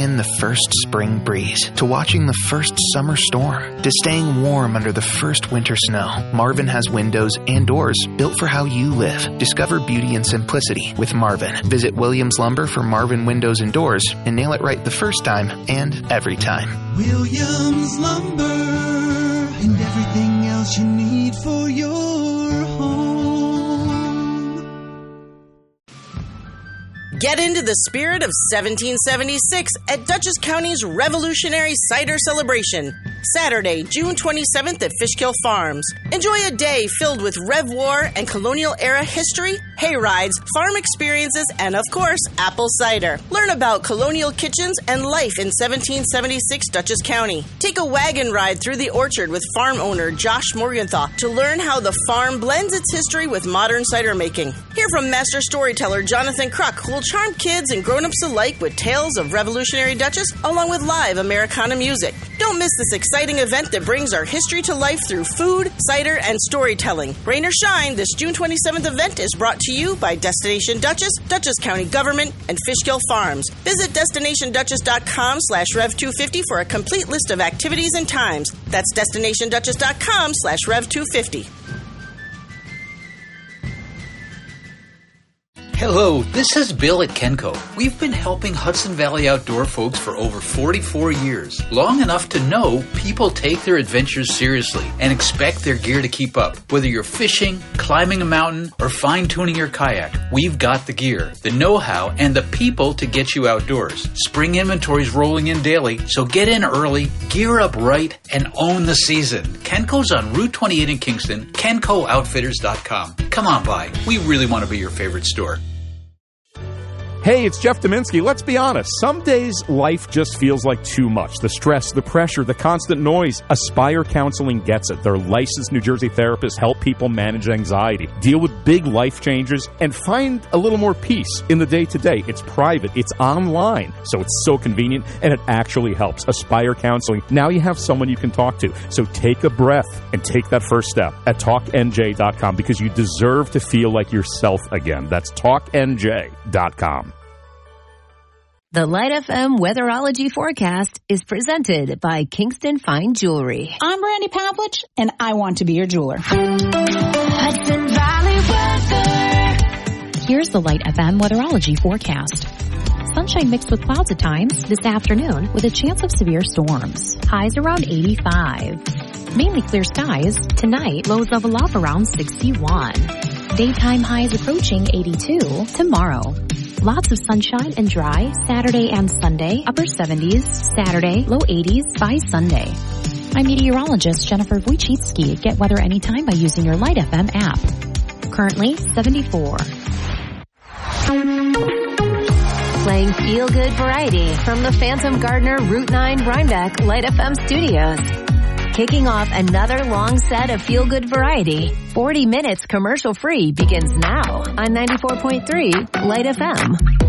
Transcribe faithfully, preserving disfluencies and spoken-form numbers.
in the first spring breeze, to watching the first summer storm, to staying warm under the first winter snow, Marvin has windows and doors built for how you live. Discover beauty and simplicity with Marvin. Visit Williams Lumber for Marvin Windows and Doors and nail it right the first time and every time. Williams Lumber, and everything else you need for your home. Get into the spirit of seventeen seventy-six at Dutchess County's Revolutionary Cider Celebration, Saturday, June twenty-seventh at Fishkill Farms. Enjoy a day filled with Rev War and colonial-era history, hay rides, farm experiences, and, of course, apple cider. Learn about colonial kitchens and life in seventeen seventy-six Dutchess County. Take a wagon ride through the orchard with farm owner Josh Morgenthau to learn how the farm blends its history with modern cider making. Hear from master storyteller Jonathan Kruk, who will charm kids and grown-ups alike with tales of Revolutionary Dutchess, along with live Americana music. Don't miss this exciting event that brings our history to life through food, cider, and storytelling. Rain or shine, this June twenty-seventh event is brought to you by Destination Dutchess, Dutchess County Government, and Fishkill Farms. Visit destination dutchess dot com slash rev two fifty for a complete list of activities and times. That's destination dutchess dot com slash rev two fifty. Hello, this is Bill at Kenco. We've been helping Hudson Valley outdoor folks for over forty-four years, long enough to know people take their adventures seriously and expect their gear to keep up. Whether you're fishing, climbing a mountain, or fine-tuning your kayak, we've got the gear, the know-how, and the people to get you outdoors. Spring inventory's rolling in daily, so get in early, gear up right, and own the season. Kenco's on Route twenty-eight in Kingston, kenco outfitters dot com. Come on by. We really want to be your favorite store. Hey, it's Jeff Dominski. Let's be honest. Some days, life just feels like too much. The stress, the pressure, the constant noise. Aspire Counseling gets it. Their licensed New Jersey therapists help people manage anxiety, deal with big life changes, and find a little more peace in the day-to-day. It's private. It's online. So it's so convenient, and it actually helps. Aspire Counseling. Now you have someone you can talk to. So take a breath and take that first step at talk N J dot com because you deserve to feel like yourself again. That's talk N J dot com. The Light F M Weatherology Forecast is presented by Kingston Fine Jewelry. I'm Brandy Pavlich, and I want to be your jeweler. Hudson Valley weather. Here's the Light F M Weatherology Forecast. Sunshine mixed with clouds at times this afternoon with a chance of severe storms. Highs around eighty-five. Mainly clear skies. Tonight, lows level off around sixty-one. Daytime highs approaching eighty-two. Tomorrow, lots of sunshine and dry Saturday and Sunday, upper seventies. Saturday, low eighties by Sunday. I'm meteorologist Jennifer Wojcicki. Get weather anytime by using your Light F M app. Currently seventy-four. Playing feel-good variety from the Phantom Gardener Route nine Rhinebeck Light F M studios. Kicking off another long set of feel-good variety. forty minutes commercial-free begins now on ninety-four point three Light F M.